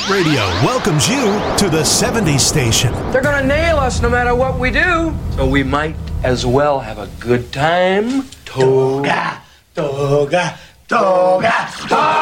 Radio welcomes you to the 70s station. They're gonna nail us no matter what we do. So we might as well have a good time. Toga, toga, toga, toga.